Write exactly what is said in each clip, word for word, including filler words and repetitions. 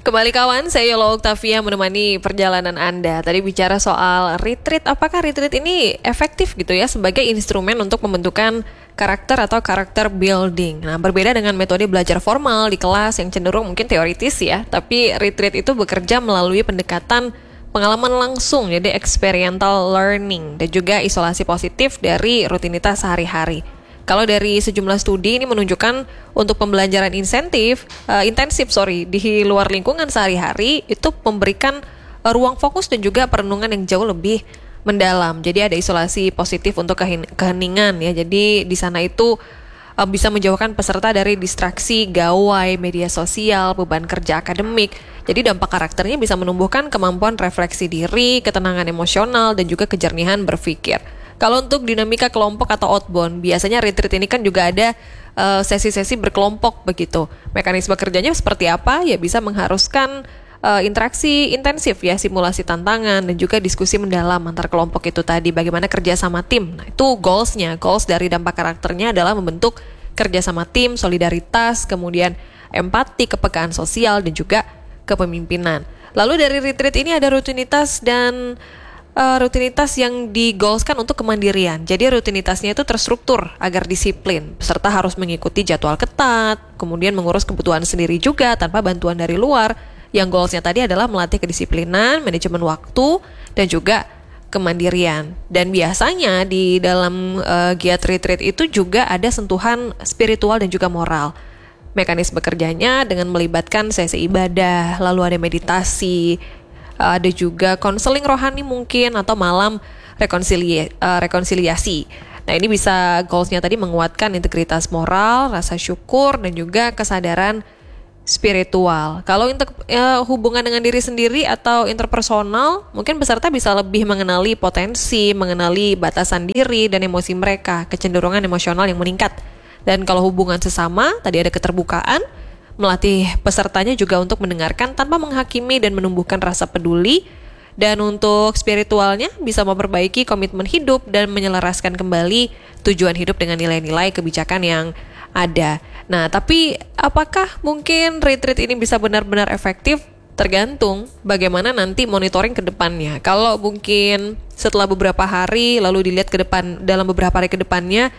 Kembali kawan, saya Yola Octavia menemani perjalanan Anda. Tadi bicara soal retreat, apakah retreat ini efektif gitu ya sebagai instrumen untuk pembentukan karakter atau karakter building. Nah, berbeda dengan metode belajar formal di kelas yang cenderung mungkin teoritis ya, tapi retreat itu bekerja melalui pendekatan pengalaman langsung, jadi experiential learning dan juga isolasi positif dari rutinitas sehari-hari. Kalau dari sejumlah studi ini menunjukkan untuk pembelajaran insentif, uh, intensif sorry di luar lingkungan sehari-hari itu memberikan uh, ruang fokus dan juga perenungan yang jauh lebih mendalam. Jadi ada isolasi positif untuk kehin- keheningan ya. Jadi di sana itu uh, bisa menjauhkan peserta dari distraksi, gawai, media sosial, beban kerja akademik. Jadi dampak karakternya bisa menumbuhkan kemampuan refleksi diri, ketenangan emosional dan juga kejernihan berpikir. Kalau untuk dinamika kelompok atau outbound, biasanya retreat ini kan juga ada uh, sesi-sesi berkelompok begitu. Mekanisme kerjanya seperti apa? Ya bisa mengharuskan uh, interaksi intensif ya, simulasi tantangan dan juga diskusi mendalam antar kelompok itu tadi. Bagaimana kerja sama tim? Nah, itu goals-nya. Goals dari dampak karakternya adalah membentuk kerja sama tim, solidaritas, kemudian empati, kepekaan sosial dan juga kepemimpinan. Lalu dari retreat ini ada rutinitas dan Uh, rutinitas yang digolskan untuk kemandirian. Jadi rutinitasnya itu terstruktur agar disiplin. Peserta harus mengikuti jadwal ketat, kemudian mengurus kebutuhan sendiri juga tanpa bantuan dari luar. Yang goalsnya tadi adalah melatih kedisiplinan, manajemen waktu, dan juga kemandirian. Dan biasanya di dalam uh, giat retreat itu juga ada sentuhan spiritual dan juga moral. Mekanisme kerjanya dengan melibatkan sesi ibadah, lalu ada meditasi, ada juga konseling rohani mungkin atau malam rekonsilia, uh, rekonsiliasi. Nah ini bisa goalsnya tadi menguatkan integritas moral, rasa syukur dan juga kesadaran spiritual. Kalau inter, uh, hubungan dengan diri sendiri atau interpersonal, mungkin peserta bisa lebih mengenali potensi, mengenali batasan diri dan emosi mereka, kecenderungan emosional yang meningkat. Dan kalau hubungan sesama, tadi ada keterbukaan, melatih pesertanya juga untuk mendengarkan tanpa menghakimi dan menumbuhkan rasa peduli. Dan untuk spiritualnya bisa memperbaiki komitmen hidup dan menyelaraskan kembali tujuan hidup dengan nilai-nilai kebijakan yang ada. Nah, tapi apakah mungkin retreat ini bisa benar-benar efektif? Tergantung bagaimana nanti monitoring ke depannya. Kalau mungkin setelah beberapa hari lalu dilihat ke depan dalam beberapa hari ke depannya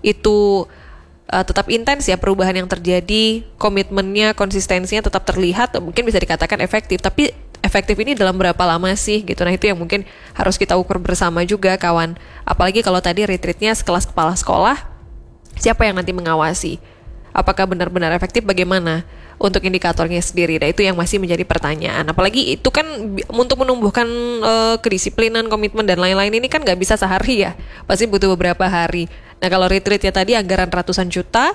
itu Uh, tetap intens ya perubahan yang terjadi, komitmennya, konsistensinya tetap terlihat, mungkin bisa dikatakan efektif. Tapi efektif ini dalam berapa lama sih gitu? Nah itu yang mungkin harus kita ukur bersama juga kawan. Apalagi kalau tadi retreatnya sekelas kepala sekolah, siapa yang nanti mengawasi? Apakah benar-benar efektif? Bagaimana untuk indikatornya sendiri? Nah itu yang masih menjadi pertanyaan. Apalagi itu kan untuk menumbuhkan uh, kedisiplinan, komitmen dan lain-lain ini kan nggak bisa sehari ya, pasti butuh beberapa hari. Nah kalau retreatnya tadi anggaran ratusan juta,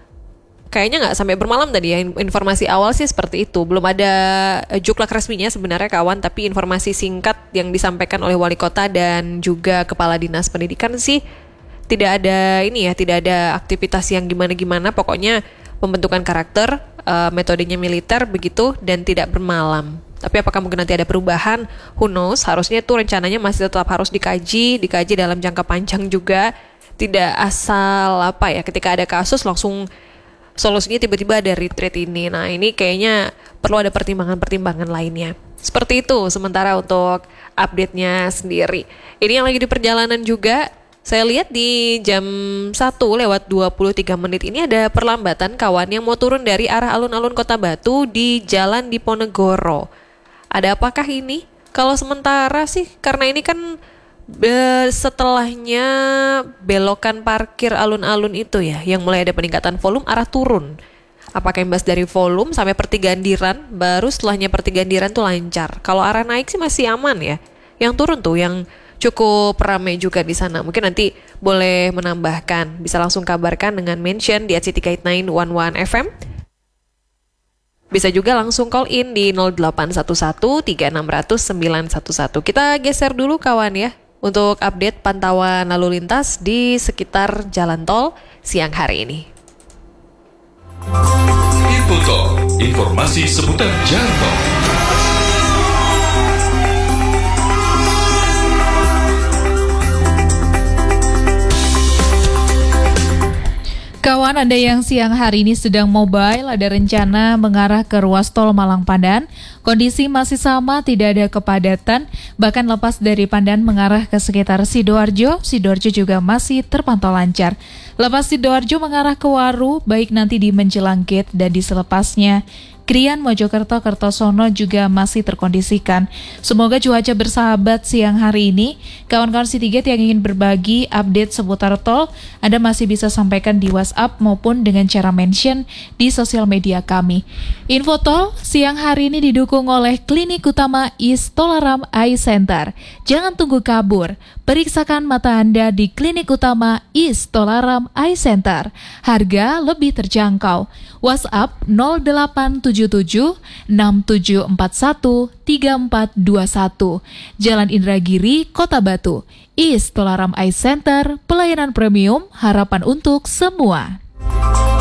kayaknya nggak sampai bermalam tadi ya. Informasi awal sih seperti itu. Belum ada juklak resminya sebenarnya kawan, tapi informasi singkat yang disampaikan oleh wali kota dan juga kepala dinas pendidikan sih tidak ada ini ya, tidak ada aktivitas yang gimana-gimana. Pokoknya pembentukan karakter, uh, metodenya militer begitu dan tidak bermalam. Tapi apakah mungkin nanti ada perubahan? Who knows? Harusnya itu rencananya masih tetap harus dikaji, dikaji dalam jangka panjang juga. Tidak asal apa ya, ketika ada kasus langsung solusinya tiba-tiba ada retreat ini. Nah ini kayaknya perlu ada pertimbangan-pertimbangan lainnya. Seperti itu sementara untuk update-nya sendiri. Ini yang lagi di perjalanan juga. Saya lihat di jam satu lewat dua puluh tiga menit ini ada perlambatan kawan yang mau turun dari arah alun-alun Kota Batu di Jalan Diponegoro. Ada apakah ini? Kalau sementara sih karena ini kan Be- setelahnya belokan parkir alun-alun itu ya yang mulai ada peningkatan volume arah turun. Apakah imbas dari volume sampai pertigaan Diran, baru setelahnya pertigaan Diran tuh lancar. Kalau arah naik sih masih aman ya. Yang turun tuh yang cukup ramai juga di sana. Mungkin nanti boleh menambahkan, bisa langsung kabarkan dengan mention di at city guide sembilan satu satu F M. Bisa juga langsung call in di nol delapan satu satu tiga enam nol nol sembilan satu satu. Kita geser dulu kawan ya untuk update pantauan lalu lintas di sekitar jalan tol siang hari ini. Info Tol, informasi seputar jalan tol. Kawan kawan, Anda yang siang hari ini sedang mobile, ada rencana mengarah ke ruas tol Malang Pandan. Kondisi masih sama, tidak ada kepadatan. Bahkan lepas dari Pandan mengarah ke sekitar Sidoarjo, Sidoarjo juga masih terpantau lancar. Lepas Sidoarjo mengarah ke Waru, baik nanti di menjelang gate dan di selepasnya Krian, Mojokerto, Kertosono juga masih terkondisikan. Semoga cuaca bersahabat siang hari ini. Kawan-kawan Citygate yang ingin berbagi update seputar tol, Anda masih bisa sampaikan di WhatsApp maupun dengan cara mention di sosial media kami. Info tol siang hari ini didukung oleh Klinik Utama East Tolaram Eye Center. Jangan tunggu kabur, periksakan mata Anda di Klinik Utama East Tolaram Eye Center. Harga lebih terjangkau. WhatsApp nol delapan tujuh tujuh enam tujuh empat satu tiga empat dua satu. Jalan Indragiri, Kota Batu. East Tolaram Eye Center, pelayanan premium, harapan untuk semua.